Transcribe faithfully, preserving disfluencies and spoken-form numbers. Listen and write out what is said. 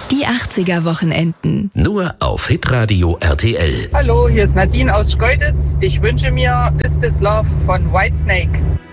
Die achtziger Wochenenden. Nur auf Hitradio R T L. Hallo, hier ist Nadine aus Schkeuditz. Ich wünsche mir Is This Love von Whitesnake.